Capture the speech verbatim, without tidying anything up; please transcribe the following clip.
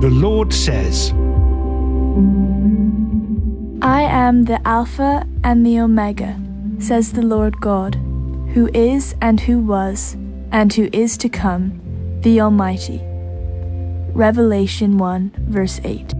The Lord says, I am the Alpha and the Omega, says the Lord God, who is and who was and who is to come, the Almighty. Revelation one, verse eight.